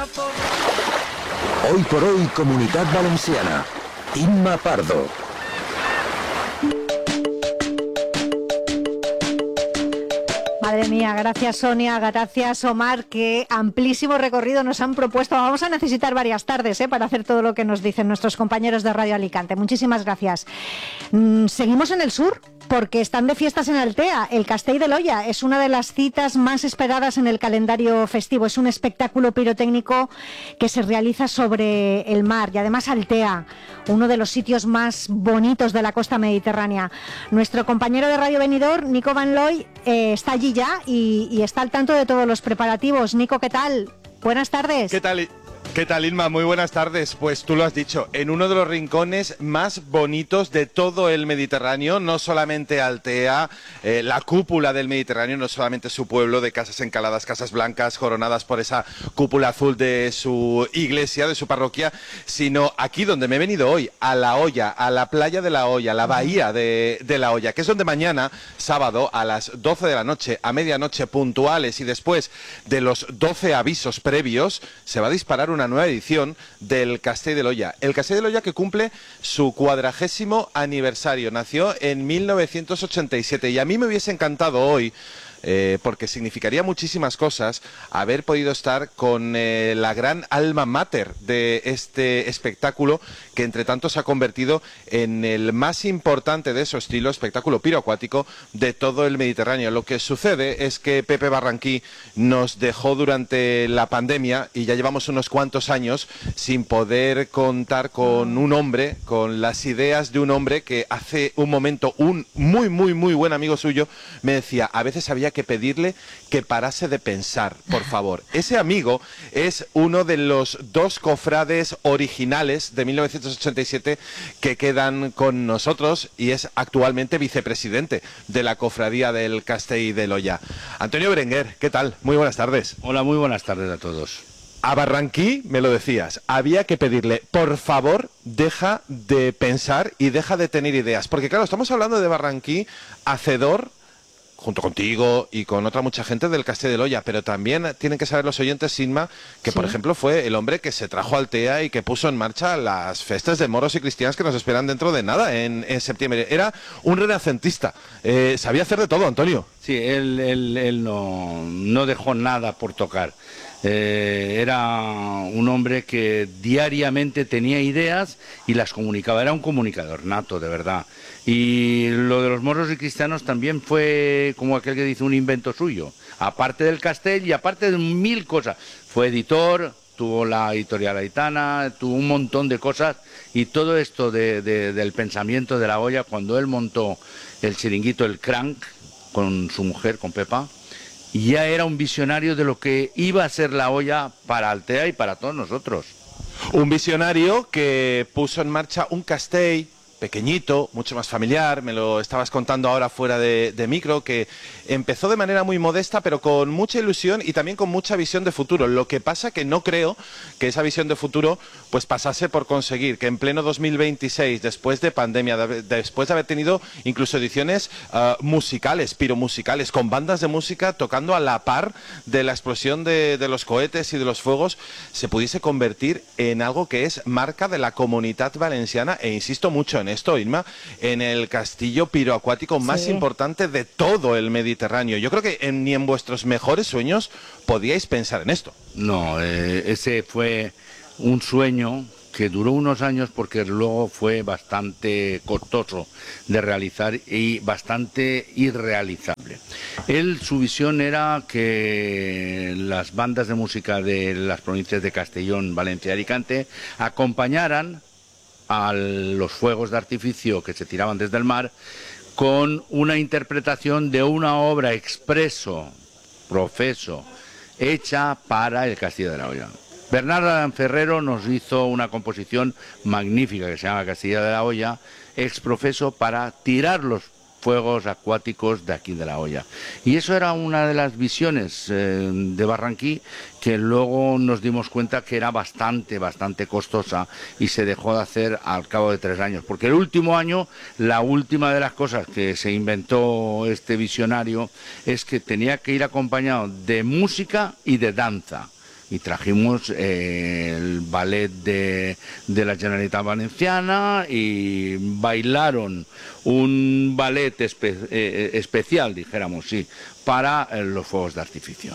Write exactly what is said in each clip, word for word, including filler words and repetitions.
Hoy por hoy, Comunitat Valenciana. Imma Pardo. Madre mía, gracias Sonia, gracias Omar, qué amplísimo recorrido nos han propuesto. Vamos a necesitar varias tardes ¿eh? para hacer todo lo que nos dicen nuestros compañeros de Radio Alicante. Muchísimas gracias. Mm, seguimos en el sur, porque están de fiestas en Altea. El Castell de l'Olla es una de las citas más esperadas en el calendario festivo. Es un espectáculo pirotécnico que se realiza sobre el mar y además Altea, uno de los sitios más bonitos de la costa mediterránea. Nuestro compañero de Radio Benidorm, Nico Van Looy, eh, está allí ya y, y está al tanto de todos los preparativos. Nico, ¿qué tal? Buenas tardes. ¿Qué tal? ¿Qué tal, Ilma? Muy buenas tardes. Pues tú lo has dicho, en uno de los rincones más bonitos de todo el Mediterráneo, no solamente Altea, eh, la cúpula del Mediterráneo, no solamente su pueblo de casas encaladas, casas blancas, coronadas por esa cúpula azul de su iglesia, de su parroquia, sino aquí donde me he venido hoy, a La Hoya, a la playa de La Hoya, la bahía de, de La Hoya, que es donde mañana, sábado, a las doce de la noche, a medianoche, puntuales, y después de los doce avisos previos, se va a disparar una nueva edición del Castell de l'Olla. El Castell de l'Olla que cumple su cuadragésimo aniversario. Nació en mil novecientos ochenta y siete y a mí me hubiese encantado hoy, Eh, porque significaría muchísimas cosas, haber podido estar con eh, la gran alma mater de este espectáculo que entre tanto se ha convertido en el más importante de su estilo, espectáculo piroacuático de todo el Mediterráneo. Lo que sucede es que Pepe Barranquí nos dejó durante la pandemia y ya llevamos unos cuantos años sin poder contar con un hombre, con las ideas de un hombre que hace un momento un muy muy muy buen amigo suyo me decía, a veces había que pedirle que parase de pensar, por favor. Ese amigo es uno de los dos cofrades originales de mil novecientos ochenta y siete que quedan con nosotros y es actualmente vicepresidente de la cofradía del Castell de l'Olla. Antonio Berenguer, ¿qué tal? Muy buenas tardes. Hola, muy buenas tardes a todos. A Barranquí, me lo decías, había que pedirle, por favor, deja de pensar y deja de tener ideas. Porque claro, estamos hablando de Barranquí, hacedor, junto contigo y con otra mucha gente del Castell de l'Olla, pero también tienen que saber los oyentes, Sinma, que sí, por ejemplo fue el hombre que se trajo a Altea y que puso en marcha las festas de moros y cristianos que nos esperan dentro de nada, en, en septiembre. Era un renacentista, eh, sabía hacer de todo, Antonio. Sí, él, él, él no, no dejó nada por tocar. Eh, era un hombre que diariamente tenía ideas y las comunicaba, era un comunicador nato, de verdad. Y lo de los moros y cristianos también fue, como aquel que dice, un invento suyo, aparte del Castell y aparte de mil cosas. Fue editor, tuvo la editorial Aitana, tuvo un montón de cosas, y todo esto de, de, del pensamiento de La Hoya, cuando él montó el chiringuito, el Crank, con su mujer, con Pepa, ya era un visionario de lo que iba a ser La Hoya para Altea y para todos nosotros. Un visionario que puso en marcha un castell pequeñito, mucho más familiar, me lo estabas contando ahora fuera de, de micro, que empezó de manera muy modesta, pero con mucha ilusión y también con mucha visión de futuro. Lo que pasa que no creo que esa visión de futuro pues pasase por conseguir que en pleno dos mil veintiséis, después de pandemia, de, después de haber tenido incluso ediciones uh, musicales, piromusicales, con bandas de música tocando a la par de la explosión de, de los cohetes y de los fuegos, se pudiese convertir en algo que es marca de la Comunitat Valenciana, e insisto mucho en esto, Irma, en el castillo piroacuático más sí. importante de todo el Mediterráneo. Yo creo que en, ni en vuestros mejores sueños podíais pensar en esto. No, eh, ese fue un sueño que duró unos años porque luego fue bastante costoso de realizar y bastante irrealizable. Él, su visión era que las bandas de música de las provincias de Castellón, Valencia y Alicante acompañaran a los fuegos de artificio que se tiraban desde el mar con una interpretación de una obra expreso, profeso, hecha para el Castillo de la Hoya. Bernardo Adán Ferrero nos hizo una composición magnífica que se llama Castillo de la Hoya, exprofeso para tirar los fuegos acuáticos de aquí de La Hoya. Y eso era una de las visiones eh, de Barranquí, que luego nos dimos cuenta que era bastante, bastante costosa y se dejó de hacer al cabo de tres años. Porque el último año, la última de las cosas que se inventó este visionario es que tenía que ir acompañado de música y de danza. y trajimos eh, el ballet de, de la Generalitat Valenciana y bailaron un ballet espe eh, especial, dijéramos, sí, para eh, los fuegos de artificio.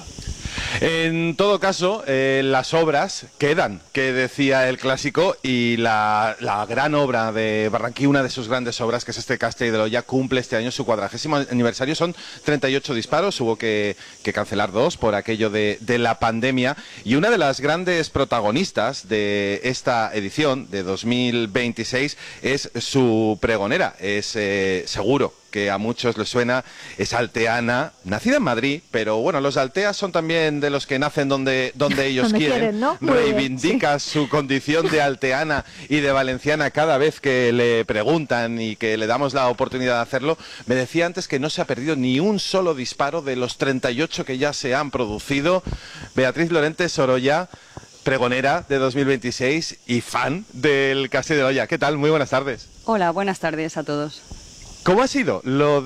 En todo caso, eh, las obras quedan, que decía el clásico, y la, la gran obra de Barranquí, una de sus grandes obras, que es este Castell de l'Olla, cumple este año su cuadragésimo aniversario. Son treinta y ocho disparos, hubo que, que cancelar dos por aquello de, de la pandemia, y una de las grandes protagonistas de esta edición de dos mil veintiséis es su pregonera, es eh, seguro que a muchos les suena, es alteana, nacida en Madrid, pero bueno, los alteas son también de los que nacen donde, donde ellos donde quieren, quieren, ¿no? reivindica bien, sí. su condición de alteana y de valenciana cada vez que le preguntan y que le damos la oportunidad de hacerlo. Me decía antes que no se ha perdido ni un solo disparo de los treinta y ocho que ya se han producido. Beatriz Lorente Sorolla, pregonera de dos mil veintiséis y fan del Castell de l'Olla. ¿Qué tal? Muy buenas tardes. Hola, buenas tardes a todos. ¿Cómo ha sido lo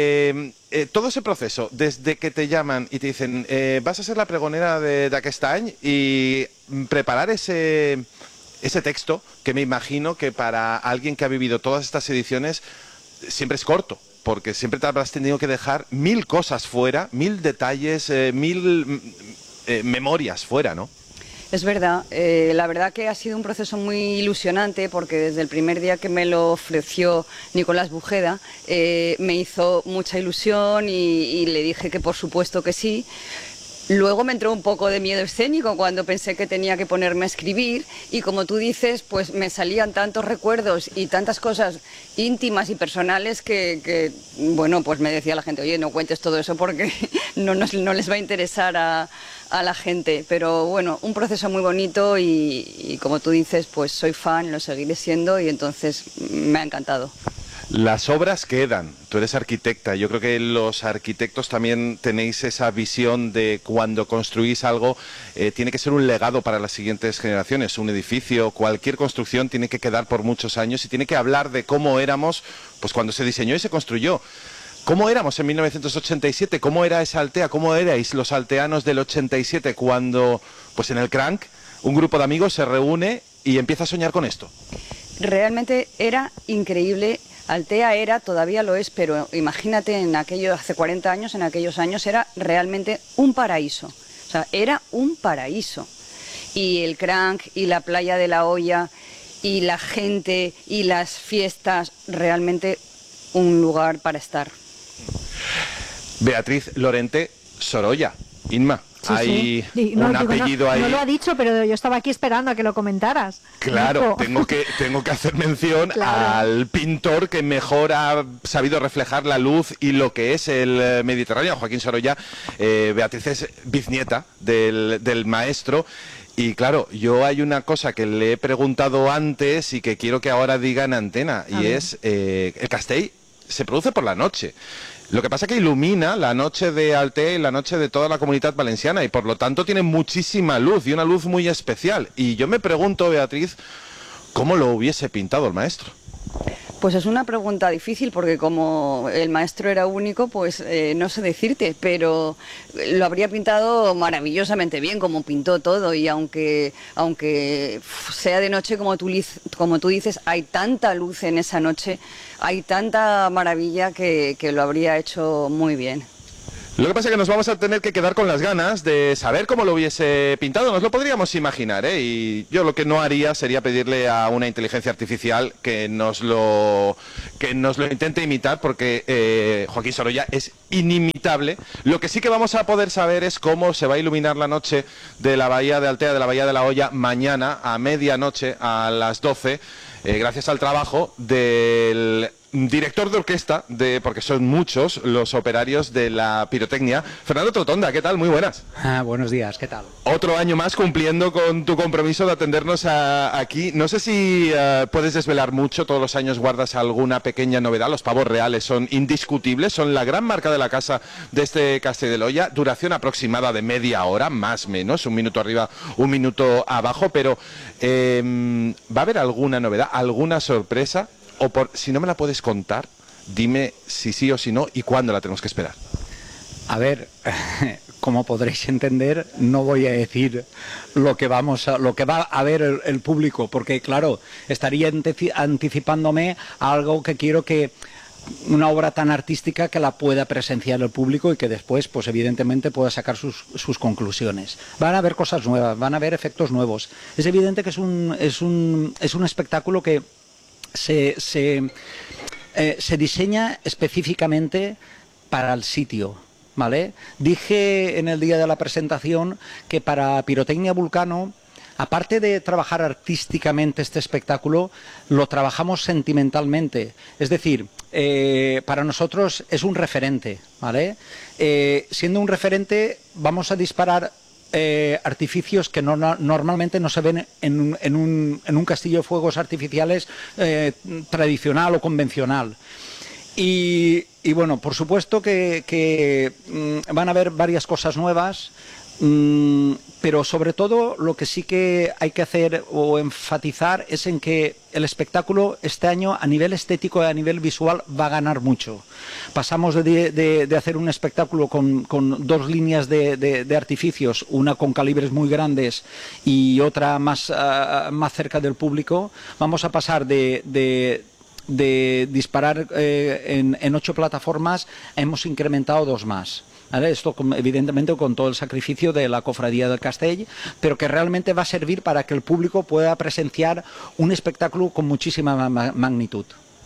de eh, todo ese proceso, desde que te llaman y te dicen eh, vas a ser la pregonera de, de aquest any, y preparar ese, ese texto, que me imagino que para alguien que ha vivido todas estas ediciones siempre es corto, porque siempre te habrás tenido que dejar mil cosas fuera, mil detalles, eh, mil eh, memorias fuera, ¿no? Es verdad, eh, la verdad que ha sido un proceso muy ilusionante, porque desde el primer día que me lo ofreció Nicolás Bujeda eh, me hizo mucha ilusión y, y le dije que por supuesto que sí. Luego me entró un poco de miedo escénico cuando pensé que tenía que ponerme a escribir, y como tú dices, pues me salían tantos recuerdos y tantas cosas íntimas y personales que, que bueno, pues me decía la gente, oye, no cuentes todo eso porque no, nos, no les va a interesar a, a la gente. Pero bueno, un proceso muy bonito y, y como tú dices, pues soy fan, lo seguiré siendo, y entonces me ha encantado. Las obras quedan. Tú eres arquitecta. Yo creo que los arquitectos también tenéis esa visión de cuando construís algo, eh, tiene que ser un legado para las siguientes generaciones. Un edificio, cualquier construcción tiene que quedar por muchos años y tiene que hablar de cómo éramos pues cuando se diseñó y se construyó. ¿Cómo éramos en mil novecientos ochenta y siete? ¿Cómo era esa Altea? ¿Cómo erais los alteanos del ochenta y siete cuando, pues en el Cranc, un grupo de amigos se reúne y empieza a soñar con esto? Realmente era increíble. Altea era, todavía lo es, pero imagínate, en aquello, hace cuarenta años, en aquellos años, era realmente un paraíso. O sea, era un paraíso. Y el Cranc, y la playa de la Olla, y la gente, y las fiestas, realmente un lugar para estar. Beatriz Lorente Sorolla, Inma. Sí, hay sí. No, un digo, apellido no, ahí. No lo ha dicho, pero yo estaba aquí esperando a que lo comentaras. Claro, Nico. tengo que, tengo que hacer mención Claro. al pintor que mejor ha sabido reflejar la luz y lo que es el Mediterráneo, Joaquín Sorolla. Eh, Beatriz es bisnieta del, del maestro. Y claro, yo hay una cosa que le he preguntado antes y que quiero que ahora diga en antena, A y ver. es, eh, el Castell se produce por la noche. Lo que pasa es que ilumina la noche de Altea y la noche de toda la Comunitat Valenciana, y por lo tanto tiene muchísima luz y una luz muy especial. Y yo me pregunto, Beatriz, ¿cómo lo hubiese pintado el maestro? Pues es una pregunta difícil, porque como el maestro era único, pues eh, no sé decirte, pero lo habría pintado maravillosamente bien, como pintó todo. Y aunque aunque sea de noche, como tú, como tú dices, hay tanta luz en esa noche, hay tanta maravilla que, que lo habría hecho muy bien. Lo que pasa es que nos vamos a tener que quedar con las ganas de saber cómo lo hubiese pintado. Nos lo podríamos imaginar, ¿eh? Y yo lo que no haría sería pedirle a una inteligencia artificial que nos lo, que nos lo intente imitar, porque eh, Joaquín Sorolla es inimitable. Lo que sí que vamos a poder saber es cómo se va a iluminar la noche de la Bahía de Altea, de la Bahía de la Olla, mañana a medianoche, a las doce, eh, gracias al trabajo del director de orquesta, de, porque son muchos los operarios de la pirotecnia, Fernando Totonda. ¿Qué tal? Muy buenas. Ah, buenos días, ¿qué tal? Otro año más cumpliendo con tu compromiso de atendernos a, aquí. No sé si uh, puedes desvelar mucho, todos los años guardas alguna pequeña novedad. Los pavos reales son indiscutibles, son la gran marca de la casa de este Castell de l'Olla. Duración aproximada de media hora, más o menos, un minuto arriba, un minuto abajo, pero eh, ¿va a haber alguna novedad, alguna sorpresa? O por, si no me la puedes contar, dime si sí o si no y cuándo la tenemos que esperar. A ver, como podréis entender, no voy a decir lo que vamos a, lo que va a ver el, el público, porque claro, estaría anticipándome a algo que quiero que una obra tan artística que la pueda presenciar el público y que después, pues evidentemente, pueda sacar sus, sus conclusiones. Van a haber cosas nuevas, van a haber efectos nuevos. Es evidente que es un, es un, es un espectáculo que se, se, eh, se diseña específicamente para el sitio, ¿vale? Dije en el día de la presentación que para Pirotecnia Vulcano, aparte de trabajar artísticamente este espectáculo, lo trabajamos sentimentalmente. Es decir, eh, para nosotros es un referente, ¿vale? Eh, siendo un referente, vamos a disparar eh, artificios que no, no, normalmente no se ven en un, en, un, en un castillo de fuegos artificiales eh, tradicional o convencional. Y, y bueno, por supuesto que, que mmm, van a haber varias cosas nuevas. Mm, pero sobre todo lo que sí que hay que hacer o enfatizar es en que el espectáculo este año a nivel estético y a nivel visual va a ganar mucho. Pasamos de, de, de hacer un espectáculo con, con dos líneas de, de, de artificios, una con calibres muy grandes y otra más, uh, más cerca del público. Vamos a pasar de... de de disparar eh, en, en ocho plataformas, hemos incrementado dos más. ¿Vale? Esto evidentemente con todo el sacrificio de la Cofradía del Castell, pero que realmente va a servir para que el público pueda presenciar un espectáculo con muchísima ma magnitud.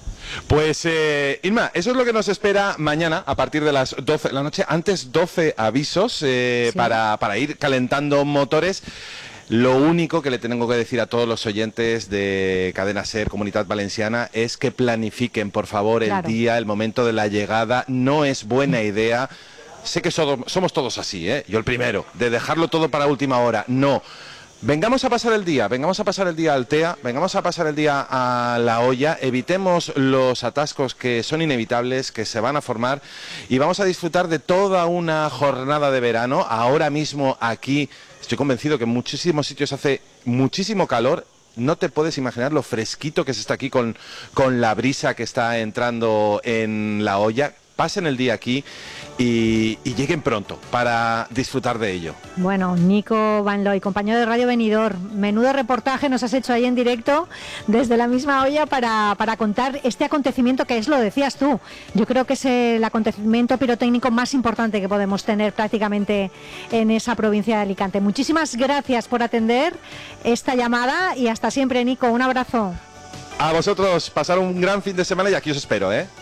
Pues eh, Inma, eso es lo que nos espera mañana a partir de las doce de la noche. Antes doce avisos eh, sí. para, para ir calentando motores. Lo único que le tengo que decir a todos los oyentes de Cadena SER, Comunitat Valenciana, es que planifiquen, por favor, el claro. día, el momento de la llegada. No es buena idea. Sé que somos todos así, ¿eh? Yo el primero, de dejarlo todo para última hora. No. Vengamos a pasar el día, vengamos a pasar el día a Altea, vengamos a pasar el día a La Hoya, evitemos los atascos que son inevitables, que se van a formar, y vamos a disfrutar de toda una jornada de verano. Ahora mismo aquí estoy convencido que en muchísimos sitios hace muchísimo calor. No te puedes imaginar lo fresquito que se está aquí con, con la brisa que está entrando en La Hoya. Pasen el día aquí y, y lleguen pronto para disfrutar de ello. Bueno, Nico Van Looy, compañero de Radio Benidorm, menudo reportaje nos has hecho ahí en directo desde la misma olla para, para contar este acontecimiento que es, lo decías tú, yo creo que es el acontecimiento pirotécnico más importante que podemos tener prácticamente en esa provincia de Alicante. Muchísimas gracias por atender esta llamada y hasta siempre, Nico, un abrazo. A vosotros, pasar un gran fin de semana y aquí os espero, ¿eh?